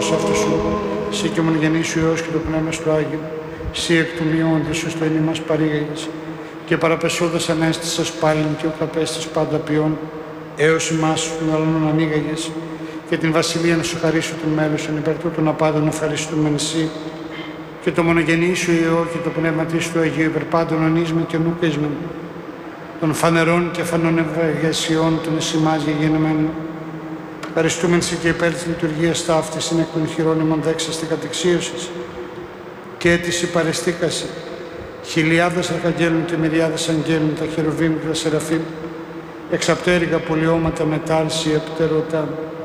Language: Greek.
λόγος αυτού σου, εσύ και ο μονογενής σου Υιός και το Πνεύμα του Άγιο, εσύ εκ του μειόντος σου στο ενή μας παρήγαγες, και παραπεσούδας ανέστησας πάλιν και ουκ απέστης πάντα ποιόν, έως ημάς σου μελλον ανοίγαγες, και την βασιλεία να σου χαρίσω τον μέλος, εν υπέρ τούτων απάντων ευχαριστούμεν εσύ, και το μονογενή σου Υιό και το Πνεύμα της του Αγίου υπέρ πάντων ονείσμεν και νουκίσμεν, των φανερών και φανών ευαγγελιών των εσημάς γεγενεμένων. Ευχαριστούμεν σε και υπέρ της λειτουργίας ταύτης, είναι εκ των χειρών ημών δέξαστη κατεξίωσης, και αίτηση παρεστήκαση, χιλιάδες αρχαγγέλων και μυριάδες αγγέλων, τα χερουβίμ και τα σεραφείμ, εξαπτέρυγα πολιώματα μετάλση, επτερωτά,